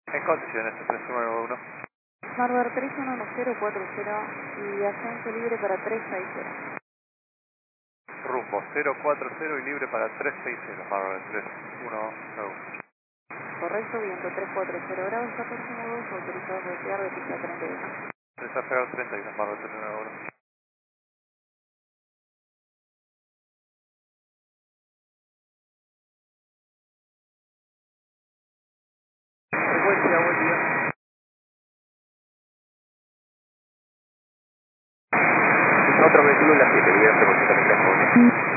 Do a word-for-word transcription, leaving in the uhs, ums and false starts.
En condiciones, tres uno nueve uno. Marbar tres uno uno cero cuatro cero y ascenso libre para tres seis cero. Rumbo cero cuatro cero y libre para tres seis cero. Marvel tres uno nueve uno. Correcto, viento tres cuatro cero grados, catorce nudos, autorizado a despegar de pista treinta y uno. Desafío treinta y uno, Marvel tres uno nueve uno. Frecuencia, buen día. Otro vehículo en la siete, libera frecuencia de